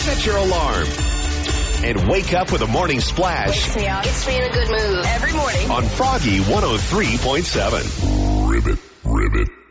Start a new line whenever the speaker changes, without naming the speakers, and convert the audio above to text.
set your alarm, and wake up with a morning splash.
Wakes me up. Gets me in a good mood every morning.
On Froggy 103.7.
Ribbit.